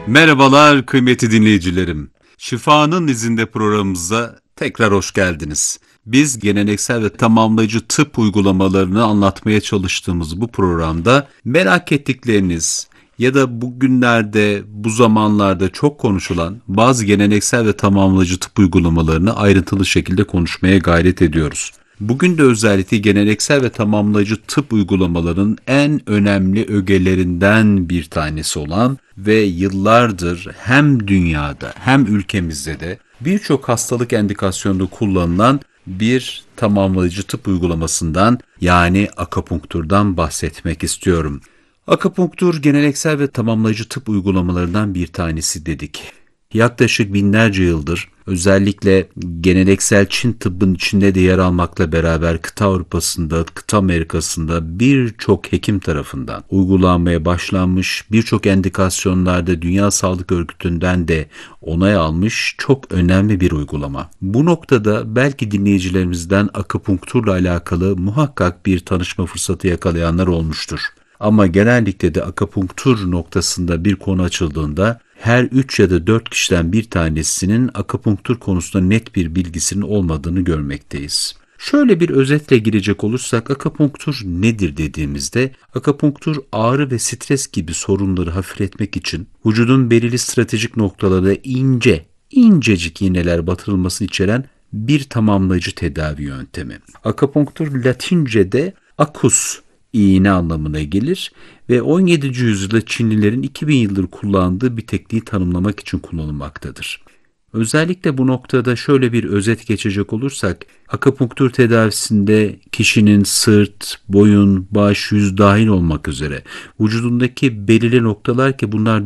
Merhabalar kıymetli dinleyicilerim. Şifanın izinde programımıza tekrar hoş geldiniz. Biz geleneksel ve tamamlayıcı tıp uygulamalarını anlatmaya çalıştığımız bu programda merak ettikleriniz ya da bugünlerde, bu zamanlarda çok konuşulan bazı geleneksel ve tamamlayıcı tıp uygulamalarını ayrıntılı şekilde konuşmaya gayret ediyoruz. Bugün de özellikle geleneksel ve tamamlayıcı tıp uygulamalarının en önemli ögelerinden bir tanesi olan ve yıllardır hem dünyada hem ülkemizde de birçok hastalık endikasyonunda kullanılan bir tamamlayıcı tıp uygulamasından yani akupunkturdan bahsetmek istiyorum. Akupunktur geleneksel ve tamamlayıcı tıp uygulamalarından bir tanesi dedik. Yaklaşık binlerce yıldır özellikle geleneksel Çin tıbbın içinde de yer almakla beraber kıta Avrupa'sında, kıta Amerika'sında birçok hekim tarafından uygulanmaya başlanmış, birçok endikasyonlarda Dünya Sağlık Örgütü'nden de onay almış çok önemli bir uygulama. Bu noktada belki dinleyicilerimizden akupunkturla alakalı muhakkak bir tanışma fırsatı yakalayanlar olmuştur. Ama genellikle de akupunktur noktasında bir konu açıldığında her 3 ya da 4 kişiden bir tanesinin akupunktur konusunda net bir bilgisinin olmadığını görmekteyiz. Şöyle bir özetle girecek olursak akupunktur nedir dediğimizde akupunktur ağrı ve stres gibi sorunları hafifletmek için vücudun belirli stratejik noktalarda incecik iğneler batırılmasını içeren bir tamamlayıcı tedavi yöntemi. Akupunktur Latince'de acus iğne anlamına gelir ve 17. yüzyılda Çinlilerin 2000 yıldır kullandığı bir tekniği tanımlamak için kullanılmaktadır. Özellikle bu noktada şöyle bir özet geçecek olursak, akupunktur tedavisinde kişinin sırt, boyun, baş, yüz dahil olmak üzere vücudundaki belirli noktalar ki bunlar